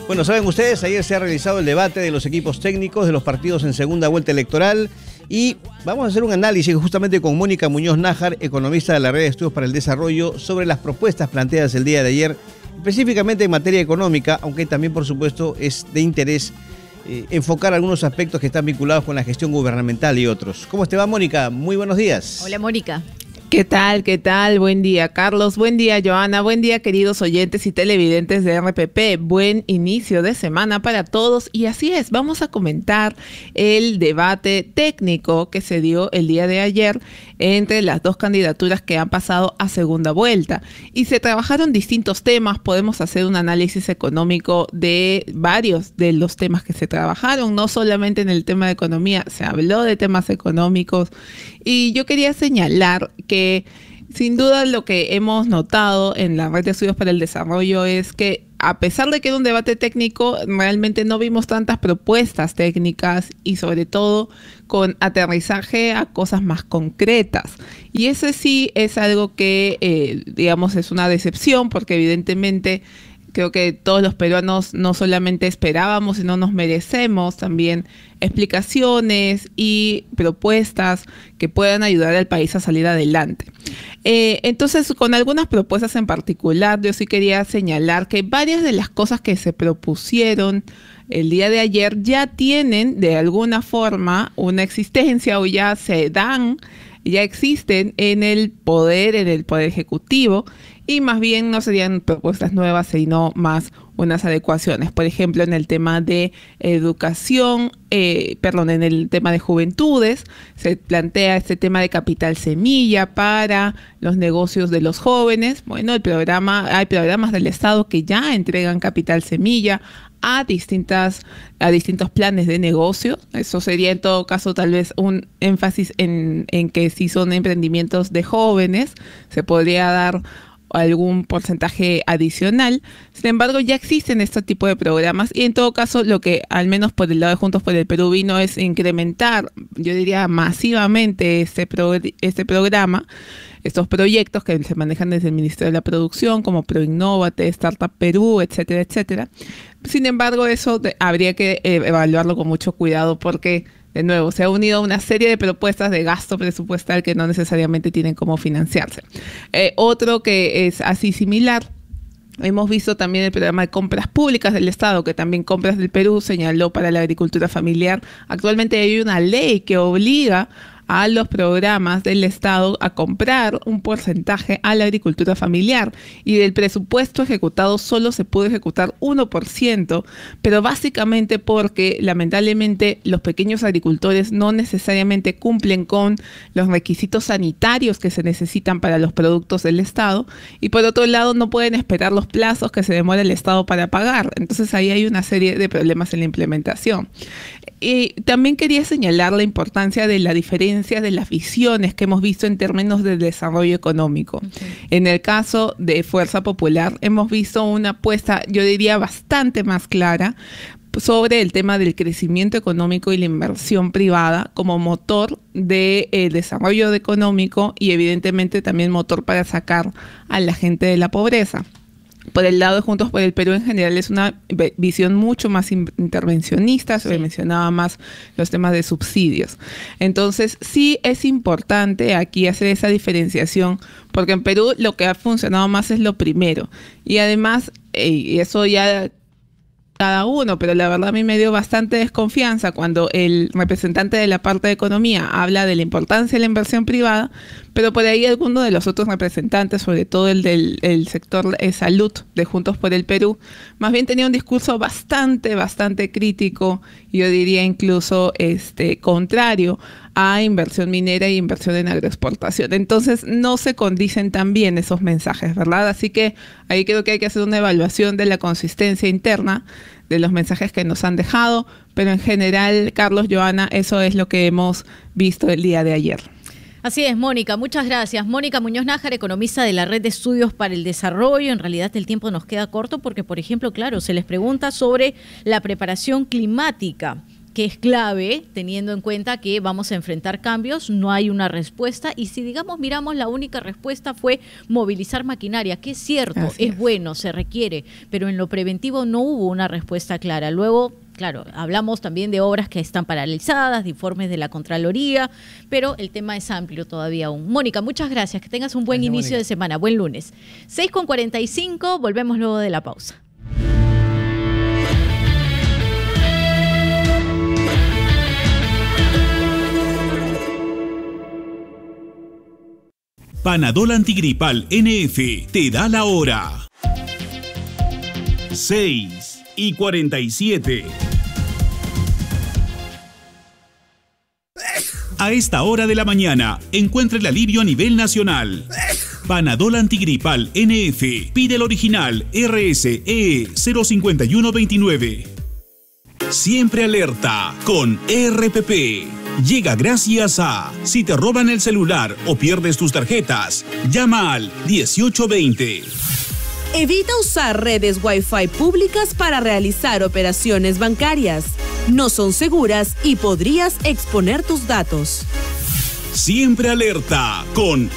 Bueno, saben ustedes, ayer se ha realizado el debate de los equipos técnicos de los partidos en segunda vuelta electoral y vamos a hacer un análisis justamente con Mónica Muñoz Nájar, economista de la Red de Estudios para el Desarrollo, sobre las propuestas planteadas el día de ayer, específicamente en materia económica, aunque también, por supuesto, es de interés enfocar algunos aspectos que están vinculados con la gestión gubernamental y otros. ¿Cómo te va, Mónica? Muy buenos días. Hola, Mónica. ¿Qué tal? ¿Qué tal? Buen día, Carlos. Buen día, Joana. Buen día, queridos oyentes y televidentes de RPP. Buen inicio de semana para todos. Y así es, vamos a comentar el debate técnico que se dio el día de ayer entre las dos candidaturas que han pasado a segunda vuelta. Y se trabajaron distintos temas. Podemos hacer un análisis económico de varios de los temas que se trabajaron. No solamente en el tema de economía, se habló de temas económicos. Y yo quería señalar que sin duda lo que hemos notado en la Red de Estudios para el Desarrollo es que a pesar de que era un debate técnico, realmente no vimos tantas propuestas técnicas y sobre todo con aterrizaje a cosas más concretas. Y ese sí es algo que, digamos, es una decepción porque evidentemente creo que todos los peruanos no solamente esperábamos, sino nos merecemos también explicaciones y propuestas que puedan ayudar al país a salir adelante. Entonces, con algunas propuestas en particular, yo sí quería señalar que varias de las cosas que se propusieron el día de ayer ya tienen de alguna forma una existencia o ya se dan, ya existen en el poder ejecutivo, y más bien no serían propuestas nuevas, sino más unas adecuaciones. Por ejemplo, en el tema de educación, en el tema de juventudes, se plantea este tema de capital semilla para los negocios de los jóvenes. Bueno, hay programas del Estado que ya entregan capital semilla a distintos planes de negocio. Eso sería en todo caso tal vez un énfasis en que si son emprendimientos de jóvenes, se podría dar algún porcentaje adicional. Sin embargo, ya existen este tipo de programas y en todo caso lo que al menos por el lado de Juntos por el Perú vino es incrementar, yo diría masivamente este programa, estos proyectos que se manejan desde el Ministerio de la Producción como ProInnovate, Startup Perú, etcétera, etcétera. Sin embargo, eso habría que evaluarlo con mucho cuidado porque de nuevo, se ha unido una serie de propuestas de gasto presupuestal que no necesariamente tienen cómo financiarse. Otro que es así similar, hemos visto también el programa de compras públicas del Estado, que también Compras del Perú señaló para la agricultura familiar. Actualmente hay una ley que obliga a los programas del Estado a comprar un porcentaje a la agricultura familiar y del presupuesto ejecutado solo se puede ejecutar 1%, pero básicamente porque lamentablemente los pequeños agricultores no necesariamente cumplen con los requisitos sanitarios que se necesitan para los productos del Estado y por otro lado no pueden esperar los plazos que se demora el Estado para pagar. Entonces ahí hay una serie de problemas en la implementación. Y también quería señalar la importancia de la diferencia de las visiones que hemos visto en términos de desarrollo económico. Okay. En el caso de Fuerza Popular hemos visto una apuesta, yo diría, bastante más clara sobre el tema del crecimiento económico y la inversión privada como motor de desarrollo económico y evidentemente también motor para sacar a la gente de la pobreza. Por el lado de Juntos por el Perú en general es una visión mucho más intervencionista, se mencionaba más los temas de subsidios. Entonces sí es importante aquí hacer esa diferenciación porque en Perú lo que ha funcionado más es lo primero y además, y eso ya cada uno, pero la verdad a mí me dio bastante desconfianza cuando el representante de la parte de economía habla de la importancia de la inversión privada, pero por ahí algunos de los otros representantes, sobre todo el del sector salud de Juntos por el Perú, más bien tenía un discurso bastante crítico, yo diría incluso contrario a inversión minera e inversión en agroexportación. Entonces no se condicen tan bien esos mensajes, ¿verdad? Así que ahí creo que hay que hacer una evaluación de la consistencia interna de los mensajes que nos han dejado, pero en general, Carlos, Joana, eso es lo que hemos visto el día de ayer. Así es, Mónica, muchas gracias. Mónica Muñoz Nájar, economista de la Red de Estudios para el Desarrollo. En realidad el tiempo nos queda corto porque, por ejemplo, claro, se les pregunta sobre la preparación climática que es clave, teniendo en cuenta que vamos a enfrentar cambios, no hay una respuesta, y si digamos miramos, la única respuesta fue movilizar maquinaria, que es cierto, es bueno, se requiere, pero en lo preventivo no hubo una respuesta clara. Luego, claro, hablamos también de obras que están paralizadas, de informes de la Contraloría, pero el tema es amplio todavía aún. Mónica, muchas gracias, que tengas un buen inicio de semana, buen lunes. 6:45, volvemos luego de la pausa. Panadol Antigripal NF te da la hora. 6:47. A esta hora de la mañana, encuentra el alivio a nivel nacional. Panadol Antigripal NF. Pide el original RSE 05129. Siempre alerta con RPP. Llega gracias a: si te roban el celular o pierdes tus tarjetas, llama al 1820. Evita usar redes Wi-Fi públicas para realizar operaciones bancarias. No son seguras y podrías exponer tus datos. Siempre alerta con